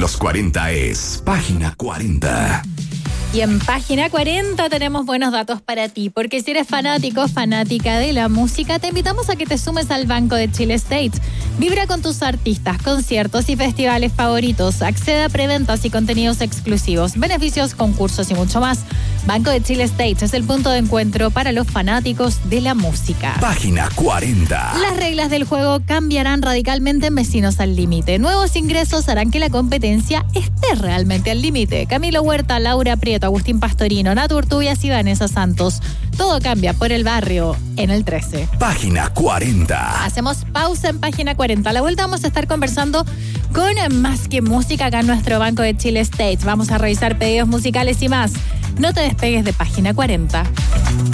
los 40 es Página 40. Y en Página 40 tenemos buenos datos para ti, porque si eres fanático, fanática de la música, te invitamos a que te sumes al Banco de Chile States. Vibra con tus artistas, conciertos y festivales favoritos. Accede a preventas y contenidos exclusivos, beneficios, concursos y mucho más. Banco de Chile States es el punto de encuentro para los fanáticos de la música. Página 40. Las reglas del juego cambiarán radicalmente en Vecinos al Límite. Nuevos ingresos harán que la competencia esté realmente al límite. Camilo Huerta, Laura Prieto, Agustín Pastorino, Natu Urtubias y Vanessa Santos. Todo cambia por el barrio en el 13. Página 40. Hacemos pausa en Página 40. A la vuelta vamos a estar conversando con Más que Música acá en nuestro Banco de Chile States. Vamos a revisar pedidos musicales y más. No te despegues de Página 40.